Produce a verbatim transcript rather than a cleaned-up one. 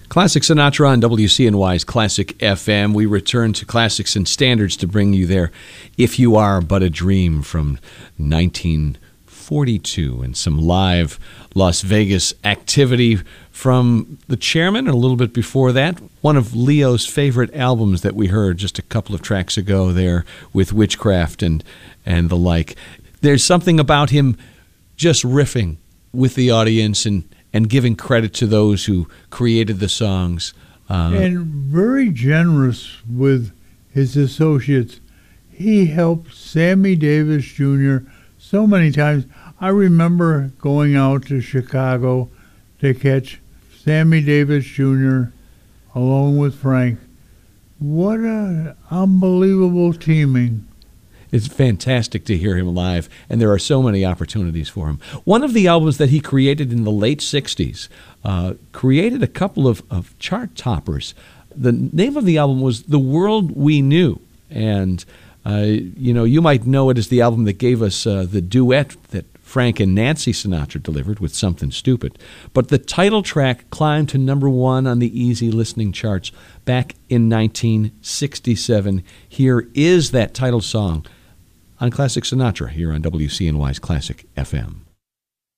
Classic Sinatra on W C N Y's Classic F M. We return to classics and standards to bring you there If You Are But a Dream from nineteen forty-two, and some live Las Vegas activity from the Chairman. And a little bit before that, one of Leo's favorite albums that we heard just a couple of tracks ago there with Witchcraft and, and the like. There's something about him just riffing with the audience and and giving credit to those who created the songs. Uh, and very generous with his associates. He helped Sammy Davis Junior so many times. I remember going out to Chicago to catch Sammy Davis Junior along with Frank. What an unbelievable teaming. It's fantastic to hear him live, and there are so many opportunities for him. One of the albums that he created in the late sixties uh, created a couple of, of chart toppers. The name of the album was The World We Knew, and uh, you know, you might know it as the album that gave us uh, the duet that Frank and Nancy Sinatra delivered with Something Stupid. But the title track climbed to number one on the easy listening charts back in nineteen sixty-seven. Here is that title song on Classic Sinatra here on W C N Y's Classic F M.